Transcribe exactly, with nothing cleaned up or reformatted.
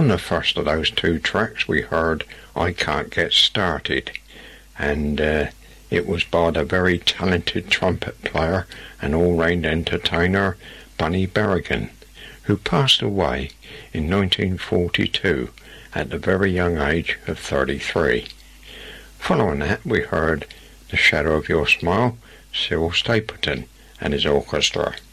On the first of those two tracks we heard I Can't Get Started, and uh, it was by the very talented trumpet player and all-round entertainer Bunny Berrigan, who passed away in nineteen forty-two at the very young age of thirty-three. Following that we heard The Shadow of Your Smile, Cyril Stapleton and his orchestra.